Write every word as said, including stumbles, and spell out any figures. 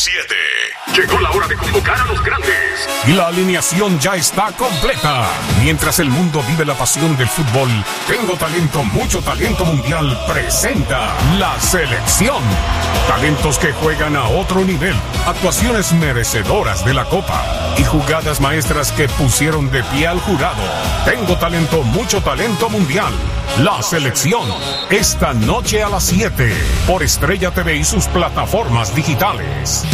siete. Llegó la hora de convocar a los grandes. Y la alineación ya está completa. Mientras el mundo vive la pasión del fútbol, Tengo Talento, Mucho Talento Mundial presenta la selección. Talentos que juegan a otro nivel, actuaciones merecedoras de la copa y jugadas maestras que pusieron de pie al jurado. Tengo Talento, Mucho Talento Mundial. La selección, esta noche a las siete, por Estrella T V y sus plataformas digitales.